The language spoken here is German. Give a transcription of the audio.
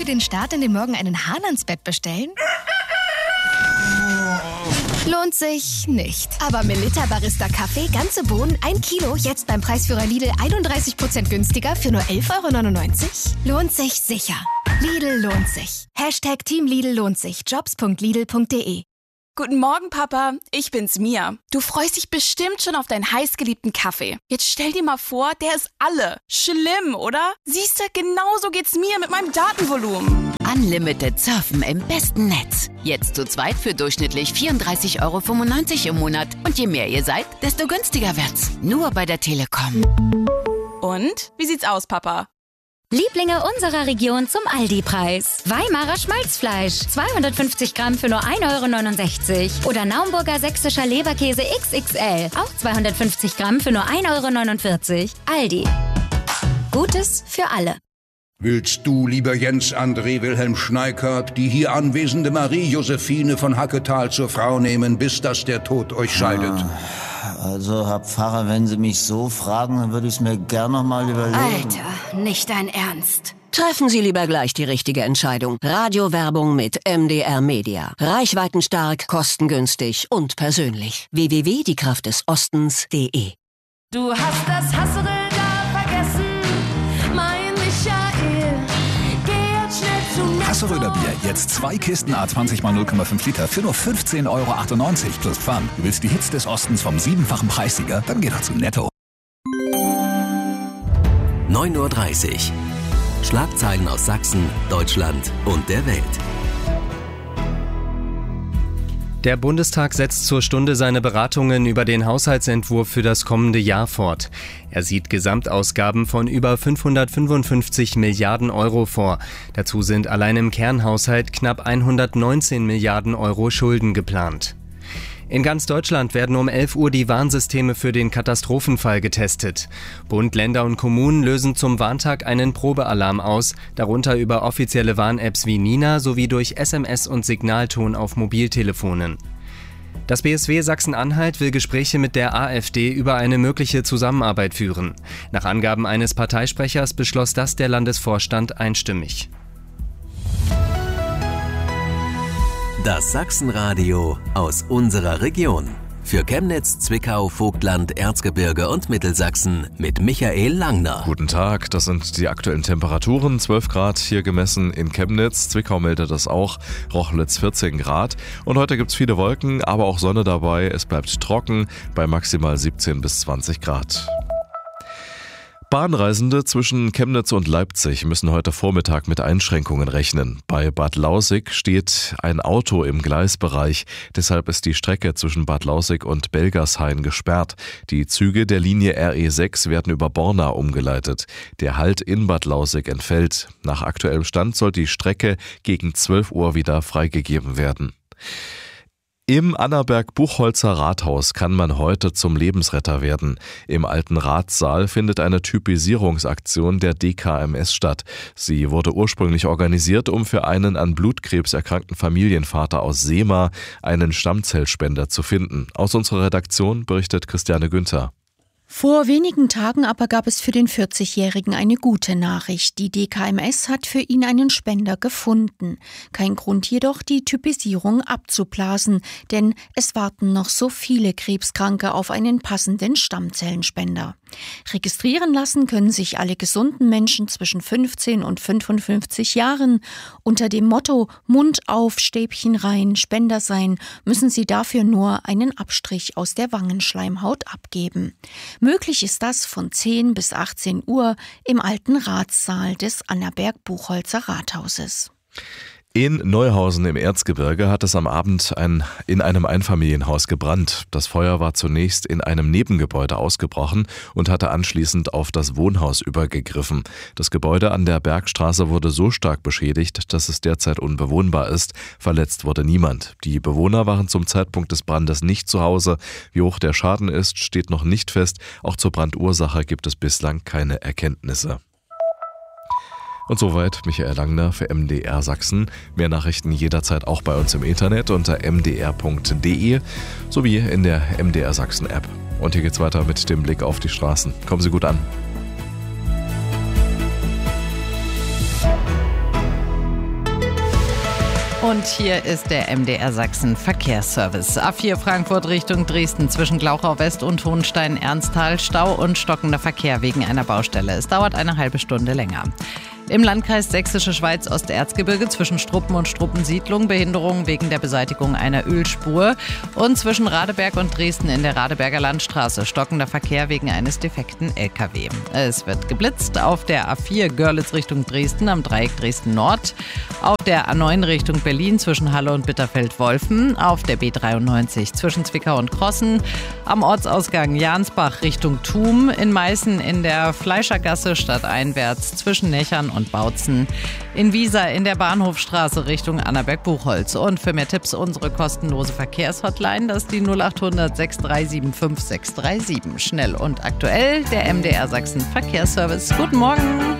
für den Start in den Morgen einen Hahn ans Bett bestellen? Lohnt sich nicht. Aber Melitta Barista Kaffee, ganze Bohnen, 1 Kilo, jetzt beim Preisführer Lidl 31% günstiger für nur 11,99 €? Lohnt sich sicher. Lidl lohnt sich. Team Lidl lohnt sich. Jobs.lidl.de. Guten Morgen, Papa. Ich bin's, Mia. Du freust dich bestimmt schon auf deinen heißgeliebten Kaffee. Jetzt stell dir mal vor, der ist alle. Schlimm, oder? Siehst du, genauso geht's mir mit meinem Datenvolumen. Unlimited surfen im besten Netz. Jetzt zu zweit für durchschnittlich 34,95 € im Monat. Und je mehr ihr seid, desto günstiger wird's. Nur bei der Telekom. Und? Wie sieht's aus, Papa? Lieblinge unserer Region zum Aldi-Preis. Weimarer Schmalzfleisch, 250 Gramm für nur 1,69 € Oder Naumburger sächsischer Leberkäse XXL, auch 250 Gramm für nur 1,49 €. Aldi. Gutes für alle. Willst du, lieber Jens André Wilhelm Schneikert, die hier anwesende Marie-Josephine von Hacketal zur Frau nehmen, bis dass der Tod euch scheidet? Also, Herr Pfarrer, wenn Sie mich so fragen, dann würde ich es mir gern noch mal überlegen. Alter, nicht dein Ernst. Treffen Sie lieber gleich die richtige Entscheidung. Radiowerbung mit MDR Media. Reichweitenstark, kostengünstig und persönlich. www.diekraftdesostens.de. Du hast das Hassel da vergessen, mein Michael. Geh jetzt schnell zu Netto. Hasseröder Bier, jetzt 2 Kisten A20 mal 0,5 Liter für nur 15,98 € plus Pfand. Du willst die Hits des Ostens vom 7-fachen Preissieger? Dann geh doch zu Netto. 9:30 Uhr. Schlagzeilen aus Sachsen, Deutschland und der Welt. Der Bundestag setzt zur Stunde seine Beratungen über den Haushaltsentwurf für das kommende Jahr fort. Er sieht Gesamtausgaben von über 555 Milliarden € vor. Dazu sind allein im Kernhaushalt knapp 119 Milliarden € Schulden geplant. In ganz Deutschland werden um 11 Uhr die Warnsysteme für den Katastrophenfall getestet. Bund, Länder und Kommunen lösen zum Warntag einen Probealarm aus, darunter über offizielle Warn-Apps wie Nina sowie durch SMS und Signalton auf Mobiltelefonen. Das BSW Sachsen-Anhalt will Gespräche mit der AfD über eine mögliche Zusammenarbeit führen. Nach Angaben eines Parteisprechers beschloss das der Landesvorstand einstimmig. Das Sachsenradio aus unserer Region. Für Chemnitz, Zwickau, Vogtland, Erzgebirge und Mittelsachsen mit Michael Langner. Guten Tag, das sind die aktuellen Temperaturen. 12 Grad hier gemessen in Chemnitz. Zwickau meldet das auch. Rochlitz 14 Grad. Und heute gibt's viele Wolken, aber auch Sonne dabei. Es bleibt trocken bei maximal 17 bis 20 Grad. Bahnreisende zwischen Chemnitz und Leipzig müssen heute Vormittag mit Einschränkungen rechnen. Bei Bad Lausick steht ein Auto im Gleisbereich. Deshalb ist die Strecke zwischen Bad Lausick und Belgershain gesperrt. Die Züge der Linie RE6 werden über Borna umgeleitet. Der Halt in Bad Lausick entfällt. Nach aktuellem Stand soll die Strecke gegen 12 Uhr wieder freigegeben werden. Im Annaberg-Buchholzer Rathaus kann man heute zum Lebensretter werden. Im alten Ratssaal findet eine Typisierungsaktion der DKMS statt. Sie wurde ursprünglich organisiert, um für einen an Blutkrebs erkrankten Familienvater aus Seema einen Stammzellspender zu finden. Aus unserer Redaktion berichtet Christiane Günther. Vor wenigen Tagen aber gab es für den 40-Jährigen eine gute Nachricht. Die DKMS hat für ihn einen Spender gefunden. Kein Grund jedoch, die Typisierung abzublasen, denn es warten noch so viele Krebskranke auf einen passenden Stammzellenspender. Registrieren lassen können sich alle gesunden Menschen zwischen 15 und 55 Jahren. Unter dem Motto Mund auf, Stäbchen rein, Spender sein, müssen sie dafür nur einen Abstrich aus der Wangenschleimhaut abgeben. Möglich ist das von 10 bis 18 Uhr im alten Ratssaal des Annaberg-Buchholzer Rathauses. In Neuhausen im Erzgebirge hat es am Abend in einem Einfamilienhaus gebrannt. Das Feuer war zunächst in einem Nebengebäude ausgebrochen und hatte anschließend auf das Wohnhaus übergegriffen. Das Gebäude an der Bergstraße wurde so stark beschädigt, dass es derzeit unbewohnbar ist. Verletzt wurde niemand. Die Bewohner waren zum Zeitpunkt des Brandes nicht zu Hause. Wie hoch der Schaden ist, steht noch nicht fest. Auch zur Brandursache gibt es bislang keine Erkenntnisse. Und soweit Michael Langner für MDR Sachsen. Mehr Nachrichten jederzeit auch bei uns im Internet unter mdr.de sowie in der MDR Sachsen App. Und hier geht's weiter mit dem Blick auf die Straßen. Kommen Sie gut an. Und hier ist der MDR Sachsen Verkehrsservice. A4 Frankfurt Richtung Dresden zwischen Glauchau West und Hohenstein-Ernsthal. Stau und stockender Verkehr wegen einer Baustelle. Es dauert eine halbe Stunde länger. Im Landkreis Sächsische Schweiz Osterzgebirge zwischen Struppen und Struppensiedlung Behinderung wegen der Beseitigung einer Ölspur. Und zwischen Radeberg und Dresden in der Radeberger Landstraße stockender Verkehr wegen eines defekten LKW. Es wird geblitzt auf der A4 Görlitz Richtung Dresden am Dreieck Dresden Nord, auf der A9 Richtung Berlin zwischen Halle und Bitterfeld-Wolfen, auf der B93 zwischen Zwickau und Krossen, am Ortsausgang Jansbach Richtung Thum, in Meißen in der Fleischergasse stadteinwärts zwischen Nechern und Bautzen, in Wiesa in der Bahnhofstraße Richtung Annaberg-Buchholz. Und für mehr Tipps unsere kostenlose Verkehrshotline, das ist die 0800 6375 637. Schnell und aktuell, der MDR Sachsen Verkehrsservice. Guten Morgen.